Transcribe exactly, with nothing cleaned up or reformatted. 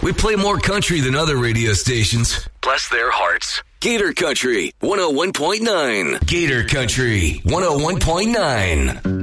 We play more country than other radio stations. Bless their hearts. Gator Country one oh one point nine. Gator Country one oh one point nine.